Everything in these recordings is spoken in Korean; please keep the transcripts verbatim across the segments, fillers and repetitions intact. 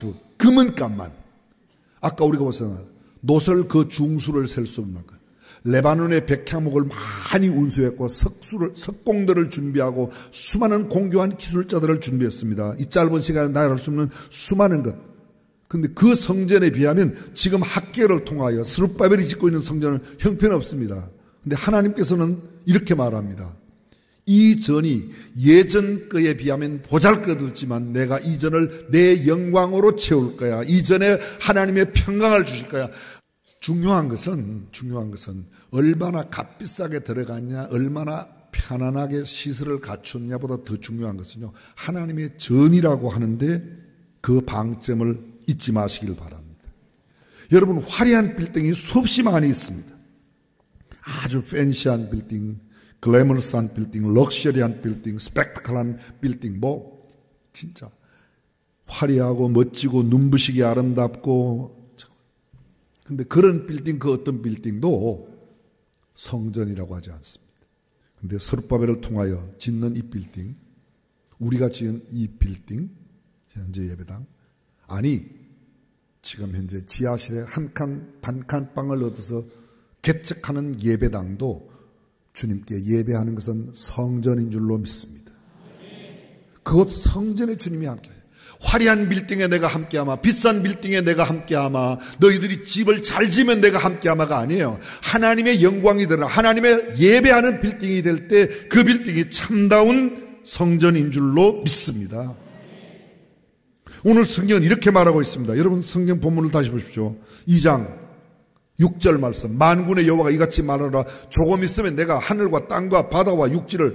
금은값만. 아까 우리가 봤잖아요. 노설 그 중수를 셀 수 없는 거예요. 레바논의 백향목을 많이 운수했고 석수를, 석공들을 준비하고 수많은 공교한 기술자들을 준비했습니다. 이 짧은 시간에 나열할 수 없는 수많은 것. 그런데 그 성전에 비하면 지금 학계를 통하여 스룹바벨이 짓고 있는 성전은 형편없습니다. 그런데 하나님께서는 이렇게 말합니다. 이 전이 예전 거에 비하면 보잘것없지만 내가 이 전을 내 영광으로 채울 거야. 이 전에 하나님의 평강을 주실 거야. 중요한 것은 중요한 것은 얼마나 값비싸게 들어갔냐, 얼마나 편안하게 시설을 갖췄냐보다 더 중요한 것은요, 하나님의 전이라고 하는데 그 방점을 잊지 마시길 바랍니다. 여러분, 화려한 빌딩이 수없이 많이 있습니다. 아주 팬시한 빌딩, 글래머러스한 빌딩, 럭셔리한 빌딩, 스펙타클한 빌딩, 뭐 진짜 화려하고 멋지고 눈부시게 아름답고. 근데 그런 빌딩, 그 어떤 빌딩도 성전이라고 하지 않습니다. 근데 스룹바벨을 통하여 짓는 이 빌딩, 우리가 지은 이 빌딩, 현재 예배당, 아니 지금 현재 지하실에 한 칸, 반칸 방을 얻어서 개척하는 예배당도 주님께 예배하는 것은 성전인 줄로 믿습니다. 그것 성전에 주님이 함께해요. 화려한 빌딩에 내가 함께하마, 비싼 빌딩에 내가 함께하마, 너희들이 집을 잘 지면 내가 함께하마가 아니에요. 하나님의 영광이 되라, 하나님의 예배하는 빌딩이 될 때 그 빌딩이 참다운 성전인 줄로 믿습니다. 오늘 성경은 이렇게 말하고 있습니다. 여러분 성경 본문을 다시 보십시오. 이 장 육 절 말씀. 만군의 여호와가 이같이 말하노라. 조금 있으면 내가 하늘과 땅과 바다와 육지를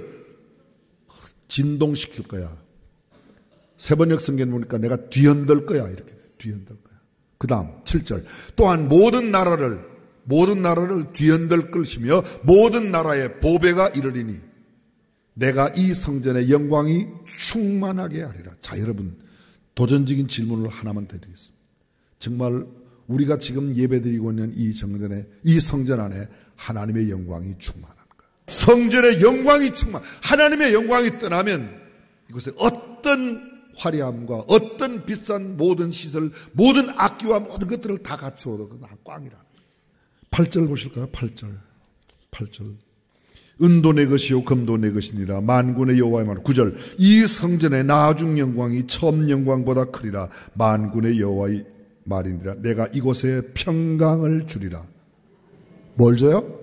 진동시킬 거야. 세번역 성경 보니까 내가 뒤흔들 거야. 이렇게 뒤흔들 거야. 그 다음 칠 절. 또한 모든 나라를 모든 나라를 뒤흔들 것이며 모든 나라의 보배가 이르리니 내가 이 성전의 영광이 충만하게 하리라. 자, 여러분 도전적인 질문을 하나만 드리겠습니다. 정말 우리가 지금 예배드리고 있는 이 성전에, 이 성전 안에 하나님의 영광이 충만한가? 성전의 영광이 충만, 하나님의 영광이 떠나면 이곳에 어떤 화려함과 어떤 비싼 모든 시설, 모든 악기와 모든 것들을 다 갖추어도 그건 꽝이라. 팔 절 보실까요? 팔 절. 팔 절. 은도 내 것이요 금도 내 것이니라. 만군의 여호와의 말. 구 절. 이 성전의 나중 영광이 처음 영광보다 크리라. 만군의 여호와의 말이니라. 내가 이곳에 평강을 주리라. 뭘 줘요?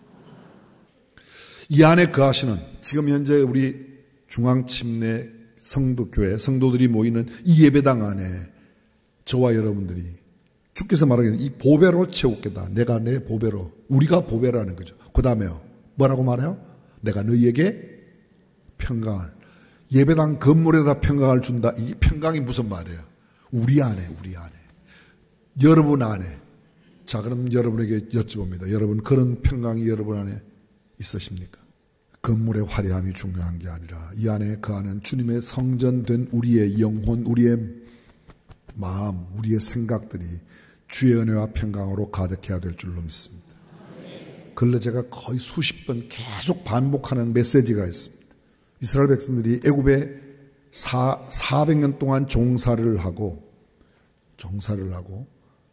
이 안에 거하시는, 지금 현재 우리 중앙침례 성도교회 성도들이 모이는 이 예배당 안에 저와 여러분들이 주께서 말하기를 이 보배로 채우겠다. 내가 내 보배로, 우리가 보배라는 거죠. 그 다음에요, 뭐라고 말해요? 내가 너희에게 평강을, 예배당 건물에다 평강을 준다. 이 평강이 무슨 말이에요? 우리 안에, 우리 안에, 여러분 안에. 자, 그럼 여러분에게 여쭤봅니다. 여러분, 그런 평강이 여러분 안에 있으십니까? 건물의 화려함이 중요한 게 아니라 이 안에 거하는 주님의 성전된 우리의 영혼, 우리의 마음, 우리의 생각들이 주의 은혜와 평강으로 가득해야 될 줄로 믿습니다. 그걸로 제가 거의 수십 번 계속 반복하는 메시지가 있습니다. 이스라엘 백성들이 애굽에 사백 년 동안 종사를 하고 종사를 하고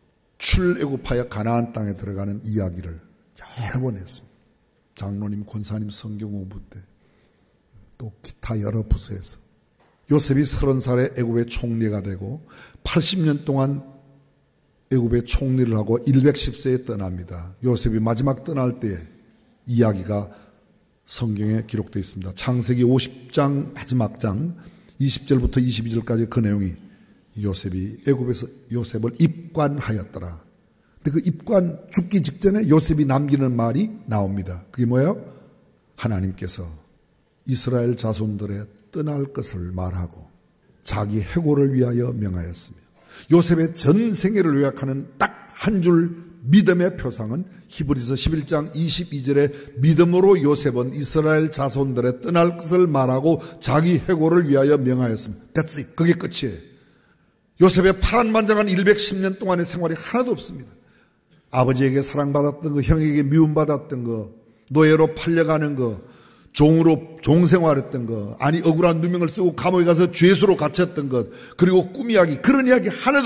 출애굽하여 가나안 땅에 들어가는 이야기를 여러 번 했습니다. 장로님, 권사님 성경 공부 때, 또 기타 여러 부서에서 요셉이 서른 살에 애굽의 총리가 되고 팔십 년 동안 애굽의 총리를 하고 백십 세에 떠납니다. 요셉이 마지막 떠날 때 이야기가 성경에 기록되어 있습니다. 창세기 오십 장 마지막 장 이십 절부터 이십이 절까지 그 내용이 요셉이 애굽에서 요셉을 입관하였더라. 그 입관, 죽기 직전에 요셉이 남기는 말이 나옵니다. 그게 뭐예요? 하나님께서 이스라엘 자손들의 떠날 것을 말하고 자기 해고를 위하여 명하였으며 요셉의 전 생애를 요약하는 딱 한 줄 믿음의 표상은 히브리서 십일 장 이십이 절에 믿음으로 요셉은 이스라엘 자손들의 떠날 것을 말하고 자기 해고를 위하여 명하였습니다. That's it. 그게 끝이에요. 요셉의 파란만장한 백십 년 동안의 생활이 하나도 없습니다. 아버지에게 사랑받았던 거, 형에게 미움받았던 거, 노예로 팔려가는 거, 종으로 종생활했던 것, 아니 억울한 누명을 쓰고 감옥에 가서 죄수로 갇혔던 것, 그리고 꿈 이야기, 그런 이야기 하나도